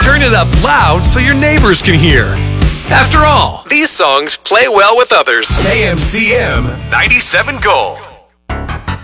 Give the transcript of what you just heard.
Turn it up loud so your neighbors can hear. After all, these songs play well with others. KMCM 97 Gold.